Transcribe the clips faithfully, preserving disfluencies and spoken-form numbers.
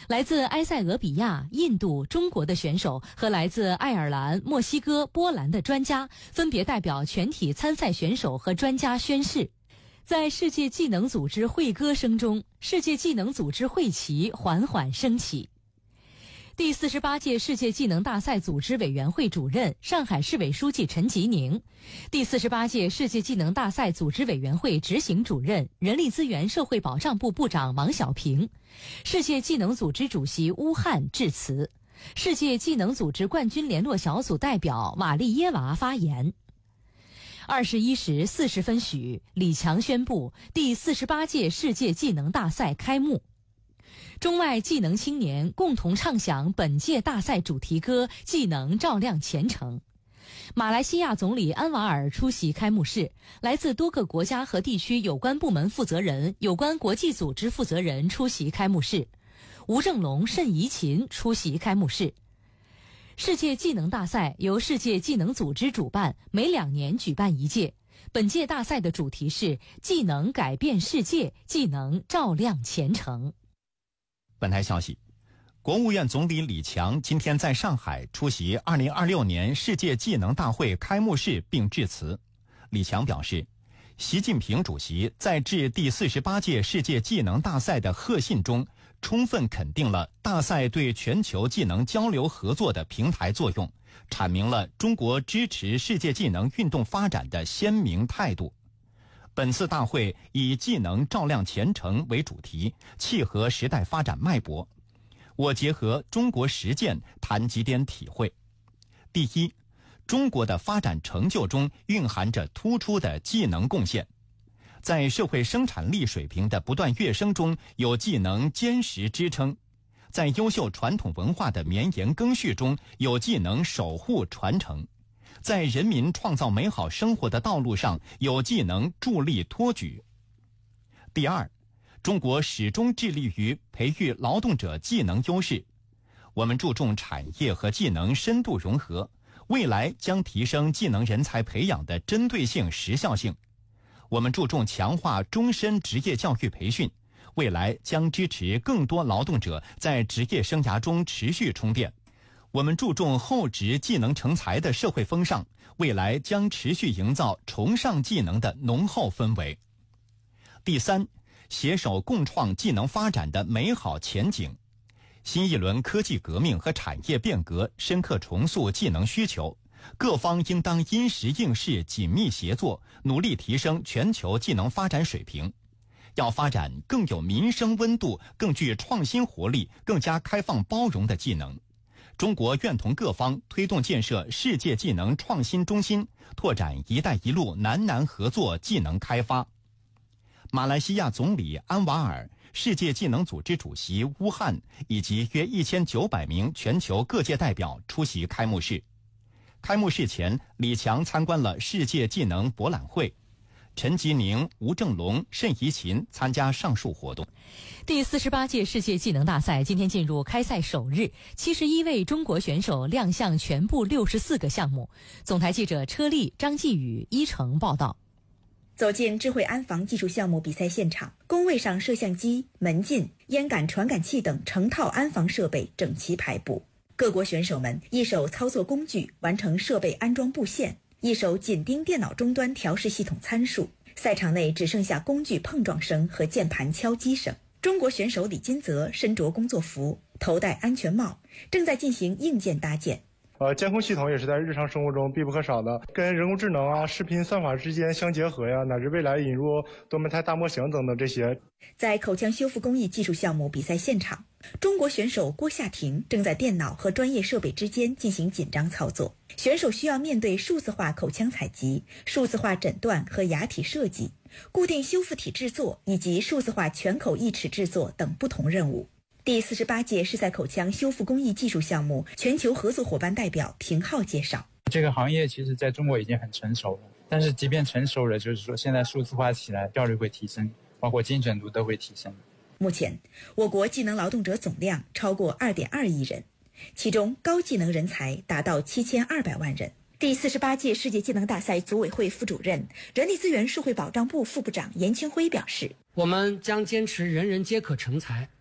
来自埃塞俄比亚、印度、中国的选手和来自爱尔兰、墨西哥、波兰的专家分别代表全体参赛选手和专家宣誓。在世界技能组织会歌声中，世界技能组织会旗缓缓升起。第四十八届世界技能大赛组织委员会主任、上海市委书记陈吉宁，第四十八届世界技能大赛组织委员会执行主任、人力资源社会保障部部长王小平，世界技能组织主席乌汉致辞，世界技能组织冠军联络小组代表瓦利耶娃发言。二十一时四十分许，李强宣布第四十八届世界技能大赛开幕。中外技能青年共同唱响本届大赛主题歌《技能照亮前程》。马来西亚总理安瓦尔出席开幕式，来自多个国家和地区有关部门负责人、有关国际组织负责人出席开幕式。吴正龙、谌怡琴出席开幕式。世界技能大赛由世界技能组织主办，每两年举办一届。本届大赛的主题是“技能改变世界，技能照亮前程”。 本台消息，国务院总理李强今天在上海出席二零二六年世界技能大会开幕式并致辞。李强表示，习近平主席在致第四十八届世界技能大赛的贺信中，充分肯定了大赛对全球技能交流合作的平台作用，阐明了中国支持世界技能运动发展的鲜明态度。本次大会以技能照亮前程为主题，契合时代发展脉搏。我结合中国实践谈几点体会。第一，中国的发展成就中蕴含着突出的技能贡献。在社会生产力水平的不断跃升中，有技能坚实支撑；在优秀传统文化的绵延更续中，有技能守护传承。在人民创造美好生活的道路上，有技能助力托举。第二，中国始终致力于培育劳动者技能优势，我们注重产业和技能深度融合，未来将提升技能人才培养的针对性、时效性。我们注重强化终身职业教育培训，未来将支持更多劳动者在职业生涯中持续充电。我们注重厚植技能成才的社会风尚，未来将持续营造崇尚技能的浓厚氛围。第三，携手共创技能发展的美好前景。新一轮科技革命和产业变革深刻重塑技能需求，各方应当因时应势紧密协作，努力提升全球技能发展水平。要发展更有民生温度、更具创新活力、更加开放包容的技能。中国愿同各方推动建设世界技能创新中心，拓展“一带一路”南南合作技能开发。马来西亚总理安瓦尔、世界技能组织主席乌汉以及约一千九百名全球各界代表出席开幕式。开幕式前，李强参观了世界技能博览会。陈吉宁、吴正龙、谌怡琴参加上述活动。 第四十八届世界技能大赛今天进入开赛首日，七十一位中国选手亮相全部六十四个项目。总台记者车丽、张继宇、一成报道。 走进智慧安防技术项目比赛现场，工位上摄像机、门禁、烟感传感器等成套安防设备整齐排布。各国选手们一手操作工具完成设备安装布线，一手紧盯电脑终端调试系统参数。赛场内只剩下工具碰撞声和键盘敲击声。中国选手李金泽身着工作服，头戴安全帽，正在进行硬件搭建。 呃，监控系统也是在日常生活中必不可少的，跟人工智能啊、视频算法之间相结合呀，乃至未来引入多媒态大模型等等这些。 在口腔修复工艺技术项目比赛现场，中国选手郭夏婷正在电脑和专业设备之间进行紧张操作。选手需要面对数字化口腔采集、数字化诊断和牙体设计、固定修复体制作以及数字化全口义齿制作等不同任务。第四十八届是在口腔修复工艺技术项目全球合作伙伴代表廷浩介绍， 这个行业其实在中国已经很成熟了，但是即便成熟了，就是说现在数字化起来效率会提升，包括精准度都会提升。 目前我国技能劳动者总量超过 二点二亿人，其中高技能人才达到七千二百万人。第四十八届世界技能大赛组委会副主任、人力资源社会保障部副部长严清辉表示， 我们将坚持人人皆可成才，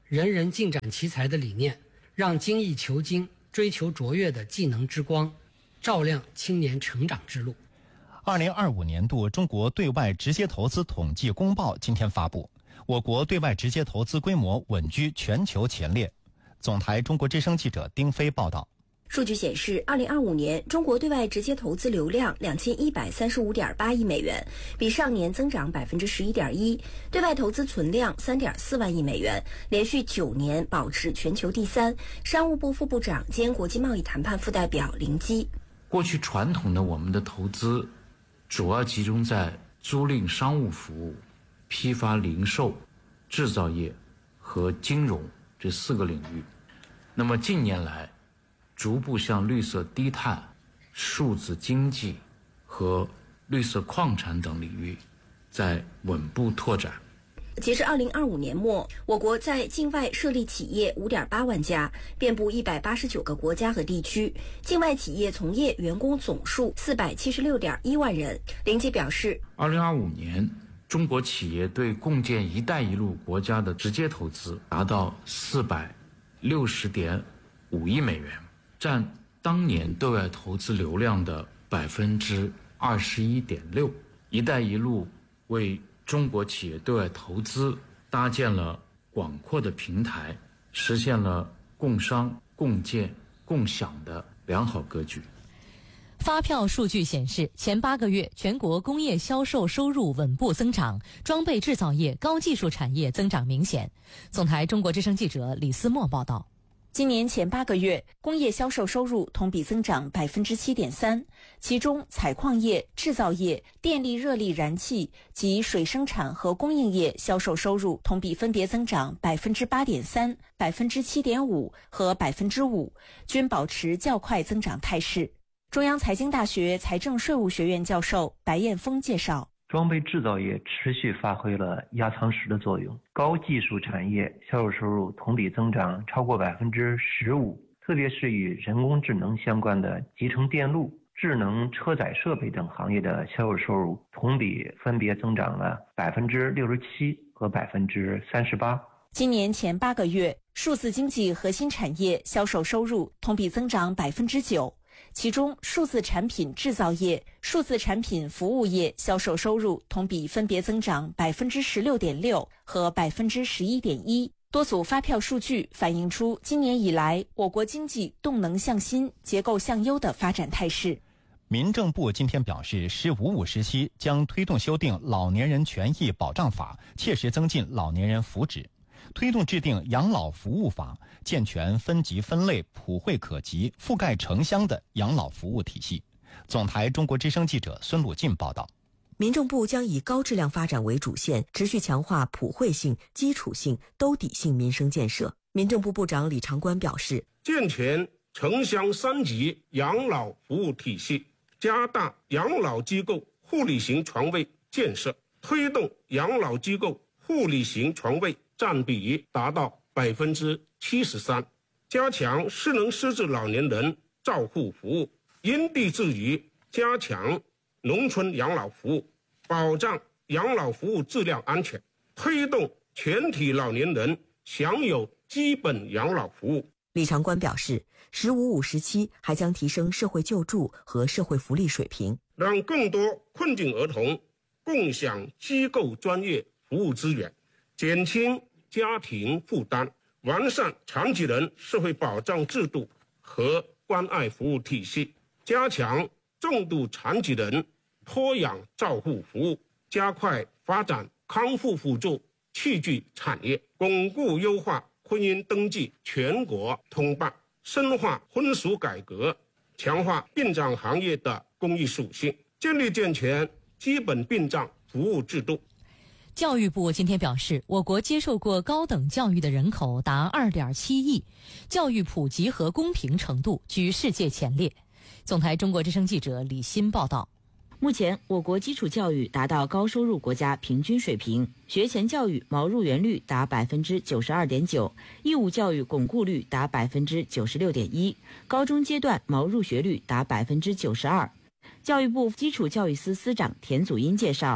人人尽展奇才的理念，让精益求精、追求卓越的技能之光，照亮青年成长之路。 二零二五年度中国对外直接投资统计公报今天发布，我国对外直接投资规模稳居全球前列。总台中国之声记者丁飞报道。 数据显示，二零二五年中国对外直接投资流量两千一百三十五点八亿美元，比上年增长百分之十一点一；对外投资存量三点四万亿美元，连续九年保持全球第三。商务部副部长兼国际贸易谈判副代表林基： 过去传统的我们的投资主要集中在租赁商务服务、批发零售、制造业和金融这四个领域。那么近年来，逐步向绿色低碳、数字经济和绿色矿产等领域在稳步拓展。 截至二零二五年末，我国在境外设立企业五点八万家，遍布一百八十九个国家和地区，境外企业从业员工总数四百七十六点一万人。林基表示， 二零二五年，中国企业对共建“一带一路”国家的直接投资达到四百六十点五亿美元，占当年对外投资流量的百分之二十一点六。一带一路为中国企业对外投资搭建了广阔的平台，实现了共商、共建、共享的良好格局。 发票数据显示，前八个月全国工业销售收入稳步增长，装备制造业、高技术产业增长明显。总台中国之声记者李思墨报道。 今年前八个月，工业销售收入同比增长百分之七点三，其中采矿业、制造业、电力热力燃气及水生产和供应业销售收入同比分别增长百分之八点三、百分之七点五和百分之五，均保持较快增长态势。中央财经大学财政税务学院教授白彦峰介绍。 装备制造业持续发挥了压舱石的作用，高技术产业销售收入同比增长超过百分之十五，特别是与人工智能相关的集成电路、智能车载设备等行业的销售收入同比分别增长了百分之六十七和百分之三十八。 今年前八个月，数字经济核心产业销售收入同比增长百分之九。其中，数字产品制造业、数字产品服务业销售收入同比分别增长百分之十六点六和百分之十一点一。多组发票数据反映出今年以来我国经济动能向新、结构向优的发展态势。 民政部今天表示，“十五五”时期将推动修订《老年人权益保障法》，切实增进老年人福祉。推动制定养老服务法，健全分级分类、普惠可及、覆盖城乡的养老服务体系。总台中国之声记者孙鲁进报道。 民政部将以高质量发展为主线，持续强化普惠性、基础性、兜底性民生建设。民政部部长李长官表示， 健全城乡三级养老服务体系，加大养老机构护理型床位建设，推动养老机构护理型床位占比达到百分之七十三，加强失能失智老年人照护服务，因地制宜加强农村养老服务，保障养老服务质量安全，推动全体老年人享有基本养老服务。 李长官表示，“十五五”时期还将提升社会救助和社会福利水平， 让更多困境儿童共享机构专业服务资源，减轻家庭负担，完善残疾人社会保障制度和关爱服务体系，加强重度残疾人托养照护服务，加快发展康复辅助器具产业，巩固优化婚姻登记全国通办，深化婚俗改革，强化殡葬行业的公益属性，建立健全基本殡葬服务制度。 教育部今天表示，我国接受过高等教育的人口达 二点七亿，教育普及和公平程度居世界前列。总台中国之声记者李欣报道。 目前，我国基础教育达到高收入国家平均水平，学前教育毛入园率达百分之九十二点九，义务教育巩固率达百分之九十六点一，高中阶段毛入学率达百分之九十二。教育部基础教育司司长田祖英介绍，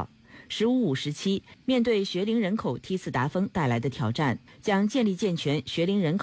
“十五五”时期面对学龄人口梯次达峰带来的挑战，将建立健全学龄人口